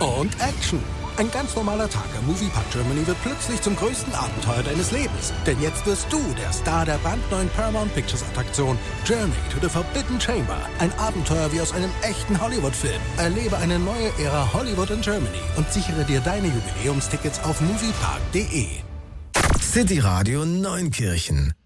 und Action. Ein ganz normaler Tag am Moviepark Germany wird plötzlich zum größten Abenteuer deines Lebens. Denn jetzt wirst du der Star der brandneuen Paramount Pictures Attraktion Journey to the Forbidden Chamber. Ein Abenteuer wie aus einem echten Hollywood-Film. Erlebe eine neue Ära Hollywood in Germany und sichere dir deine Jubiläumstickets auf moviepark.de. City Radio Neunkirchen